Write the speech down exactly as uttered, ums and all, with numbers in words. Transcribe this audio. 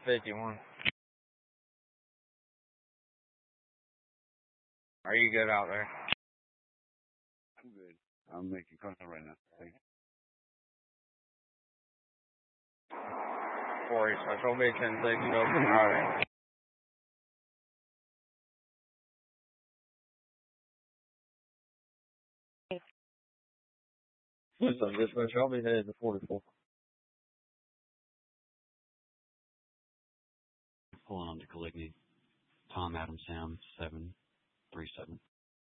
fifty-one. Are you good out there? I'm good. I'm making contact right now. Thank you. four eight special be ten six open. Alright. Listen, dispatch, I'll be headed to forty-four. Pulling on to Caligny. Tom Adam Sam seven three seven.